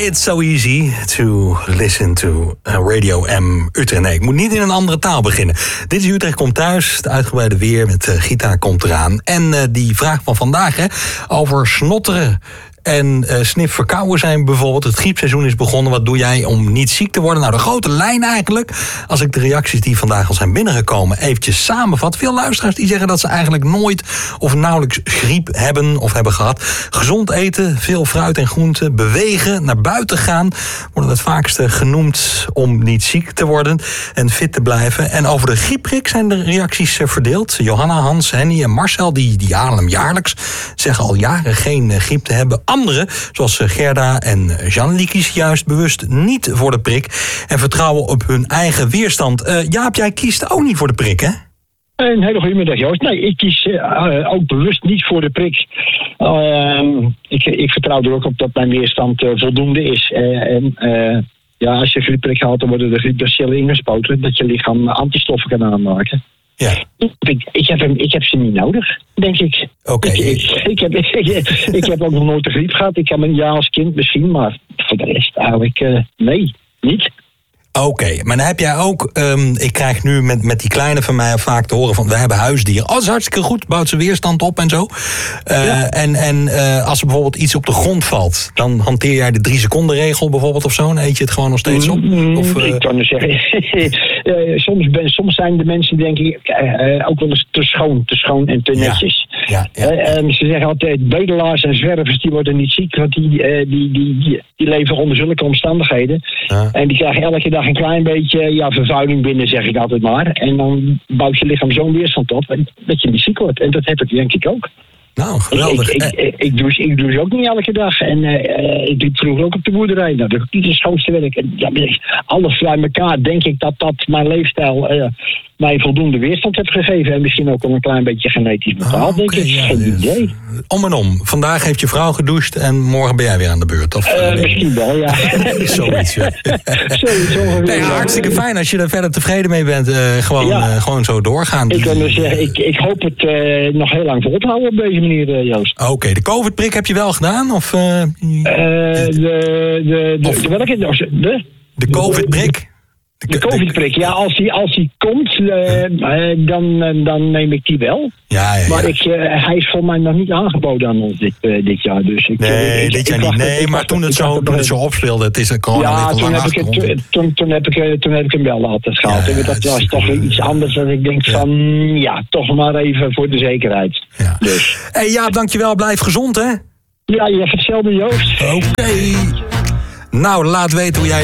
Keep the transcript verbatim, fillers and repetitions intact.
It's so easy to listen to Radio M Utrecht. Nee, ik moet niet in een andere taal beginnen. Dit is Utrecht komt thuis, het uitgebreide weer met uh, Gita komt eraan. En uh, die vraag van vandaag hè, over snotteren en uh, snif verkouden zijn bijvoorbeeld. Het griepseizoen is begonnen. Wat doe jij om niet ziek te worden? Nou, de grote lijn eigenlijk, als ik de reacties die vandaag al zijn binnengekomen eventjes samenvat. Veel luisteraars die zeggen dat ze eigenlijk nooit of nauwelijks griep hebben of hebben gehad. Gezond eten, veel fruit en groenten, bewegen, naar buiten gaan, worden het vaakste genoemd om niet ziek te worden en fit te blijven. En over de griepprik zijn de reacties verdeeld. Johanna, Hans, Henny en Marcel, die, die halen hem jaarlijks, zeggen al jaren geen griep te hebben. Anderen, zoals Gerda en Jeanne, kiezen juist bewust niet voor de prik en vertrouwen op hun eigen weerstand. Uh, Jaap, jij kiest ook niet voor de prik, hè? Een hele goede middag, Joost. Nee, ik kies uh, ook bewust niet voor de prik. Uh, ik, ik vertrouw er ook op dat mijn weerstand uh, voldoende is. Uh, en uh, ja, als je griepprik haalt, dan worden de griepbacillen ingespoten, dat je lichaam antistoffen kan aanmaken. Ja. Ik, ik, heb hem, ik heb ze niet nodig, denk ik. Oké. Okay. Ik, ik, ik, heb, ik, ik heb ook nog nooit de griep gehad. Ik heb een jaar als kind misschien, maar voor de rest eigenlijk uh, nee, niet. Oké, okay, maar dan heb jij ook, um, ik krijg nu met, met die kleine van mij vaak te horen van, we hebben huisdieren. Oh, dat is hartstikke goed, bouwt ze weerstand op en zo. Uh, ja. En, en uh, als er bijvoorbeeld iets op de grond valt, dan hanteer jij de drie seconden regel bijvoorbeeld of zo? En eet je het gewoon nog steeds op? Of, uh... Ik kan er zeggen, uh, soms, ben, soms zijn de mensen denk ik uh, ook wel eens te schoon, te schoon en te netjes. Ja, ja, ja. Uh, en ze zeggen altijd, bedelaars en zwervers die worden niet ziek, want die, uh, die, die, die, die leven onder zulke omstandigheden. Ja. En die krijgen elke dag een klein beetje ja, vervuiling binnen, zeg ik altijd maar. En dan bouwt je lichaam zo'n weerstand op dat je niet ziek wordt. En dat heb ik denk ik ook. Nou, geweldig. Ik, ik, ik, ik, doe, ik doe ze ook niet elke dag. En uh, ik liep vroeger ook op de boerderij. Nou, dat is niet het schoonste werk. En, ja, alles bij elkaar denk ik dat dat mijn leefstijl uh, mij voldoende weerstand heeft gegeven. En misschien ook al een klein beetje genetisch bepaald, oh, denk okay, ik. Ja, geen dus, idee. Om en om. Vandaag heeft je vrouw gedoucht en morgen ben jij weer aan de beurt. Of, uh, nee? Misschien wel, ja. Zoiets, ja. Zoiets nee, hartstikke fijn als je er verder tevreden mee bent. Uh, gewoon, ja. uh, gewoon zo doorgaan. Ik, kan dus, uh, ik, ik hoop het uh, nog heel lang vol te houden op deze manier, uh, Joost. Oké, okay, de COVID-prik heb je wel gedaan? Of, uh, uh, de, de, de, of, de welke? De, de COVID-prik? De, de COVID-prik, ja, als die, als die komt, uh, uh, dan, uh, dan neem ik die wel. Ja, ja, ja. Maar ik, uh, hij is voor mij nog niet aangeboden aan ons dit, uh, dit jaar. Dus ik, nee, ik, dit jaar ik, ik niet. Nee, ik maar wacht, toen het, zo, toen het zo opspeelde, het is een corona ja, ligt al lang achter ons. Toen, toen, toen, heb ik, toen heb ik hem wel altijd gehaald. Ja, ja, dat was toch goed. Iets anders dan ik denk ja. van, ja, toch maar even voor de zekerheid. Ja. Dus. Hey Jaap, dankjewel. Blijf gezond, hè? Ja, je hebt hetzelfde, Joost. Oké. Okay. Nou, laat weten hoe jij